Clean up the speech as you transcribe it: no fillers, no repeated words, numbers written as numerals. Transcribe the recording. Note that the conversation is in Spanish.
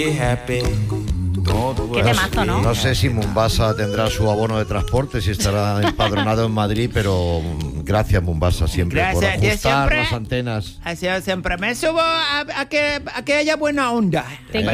Qué temazo, ¿no? No sé si Mombasa tendrá su abono de transporte, si estará empadronado en Madrid, pero gracias Mombasa siempre por Gracias, yo ajustar siempre- las antenas. Así siempre me subo a que haya buena onda.